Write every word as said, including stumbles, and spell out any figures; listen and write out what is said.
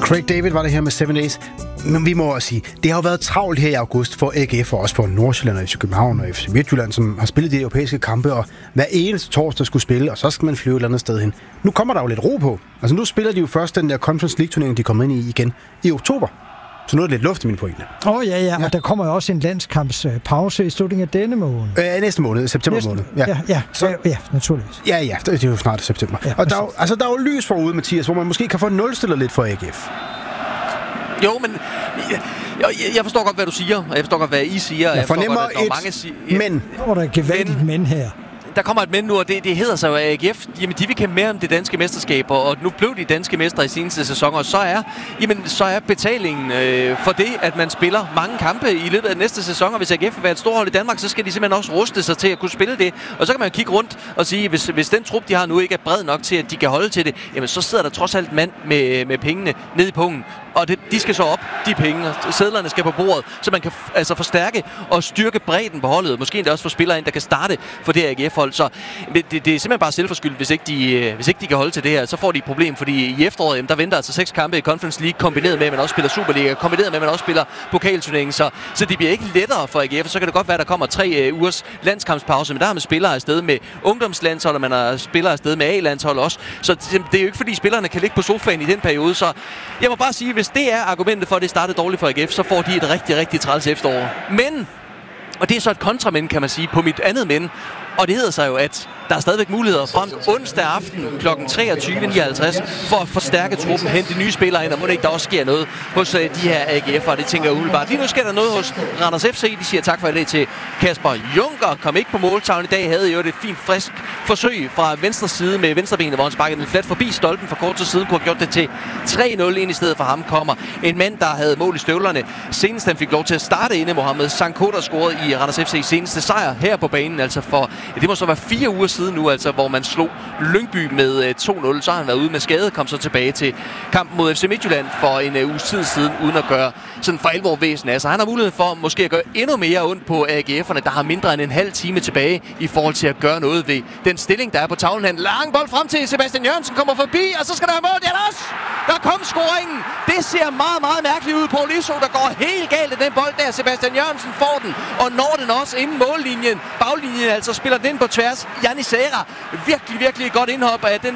Craig David var det her med Seven Days. Men vi må også sige, det har jo været travlt her i august for A G F og også for Nordsjælland og F C København og F C Midtjylland, som har spillet de europæiske kampe, og hver eneste torsdag skulle spille, og så skal man flyve et eller andet sted hen. Nu kommer der jo lidt ro på. Altså nu spiller de jo først den der Conference League-turnering, de kommer ind i igen i oktober. Så nu er det lidt luft i min pointe. Åh oh, ja, ja, og der kommer jo også en landskampspause i slutningen af denne måned. Øh, næste måned, september næste, måned. Ja, ja, ja, så, ja, naturligvis. Ja, ja, det er jo snart september. Ja, og der er, jo, altså, der er jo lys forude, Mathias, hvor man måske kan få nulstillet lidt for A G F. Jo, men jeg, jeg, jeg forstår godt, hvad du siger, og jeg forstår godt, hvad I siger. Jeg, jeg fornemmer godt, et mange si- ja, men. Hvor er der gevaldigt men her. Der kommer et men nu, og det, det hedder sig jo A G F. Jamen, de vil kæmpe mere om det danske mesterskab, og nu blev de danske mestre i seneste sæson, og så er, jamen, så er betalingen øh, for det, at man spiller mange kampe i løbet af næste sæson, og hvis A G F vil være et stort hold i Danmark, så skal de simpelthen også ruste sig til at kunne spille det. Og så kan man kigge rundt og sige, hvis, hvis den trup, de har nu, ikke er bred nok til, at de kan holde til det, jamen, så sidder der trods alt mand med, med pengene ned i pungen. Og det, de skal så op, de penge, og sædlerne skal på bordet, så man kan f- altså forstærke og styrke bredden på holdet. Måske endda også få spillere ind, der kan starte for det her A G F-hold. Så det, det, det er simpelthen bare selvforskyldt, hvis ikke, de, hvis ikke de kan holde til det her. Så får de et problem, fordi i efteråret, jamen, der venter altså seks kampe i Conference League, kombineret med, at man også spiller Superliga, kombineret med, at man også spiller pokalturneringen. Så, så det bliver ikke lettere for A G F. Så kan det godt være, at der kommer tre øh, ugers landskampspause, men der har man spillere afsted med ungdomslandshold, og man har spillere afsted med A-landshold også. Så det, det er jo ikke, fordi spillerne kan ligge på sofaen i den periode. Så jeg må bare sige, hvis det er argumentet for, at det startede dårligt for A G F, så får de et rigtig, rigtig træls efterår. Men, og det er så et kontramænd, kan man sige, på mit andet men, og det hedder sig jo, at der er stadigvæk muligheder frem onsdag aften kl. treogtyve nioghalvtreds for at forstærke truppen, hente nye spillere ind, og må det ikke der også sker noget hos uh, de her A G F'ere. Det tænker jeg umiddelbart. Lige nu sker der noget hos Randers F C. De siger tak for i dag til Kasper Junker. Kom ikke på måltavlen i dag. Havde jo et fint, frisk forsøg fra venstre side med venstrebenet, hvor han sparkede den flat forbi stolpen for kort til siden. Kunne have gjort det til tre nul. Ind i stedet for ham kommer en mand, der havde mål i støvlerne. Senest han fik lov til at starte inde. Mohamed Sanko, der scorede i Randers F C's seneste sejr her på banen. Altså for, ja, det må så være fire uger siden nu, altså, hvor man slog Lyngby med to nul. Så har han været ude med skade, kom så tilbage til kampen mod F C Midtjylland for en uh, uges tid siden, uden at gøre sådan for alvor væsen af. Så han har mulighed for måske at gøre endnu mere ondt på A G F'erne, der har mindre end en halv time tilbage i forhold til at gøre noget ved den stilling, der er på tavlen. Han lang bold frem til Sebastian Jørgensen, kommer forbi, og så skal der være mål. Det er der også! Der kom scoringen! Det ser meget, meget mærkeligt ud på Liso, der går helt galt af den bold der. Sebastian Jørgensen får den, og når den også inden mållinjen. Baglinjen altså spiller den ind på tværs. Gianni Serra, virkelig, virkelig godt indhop af den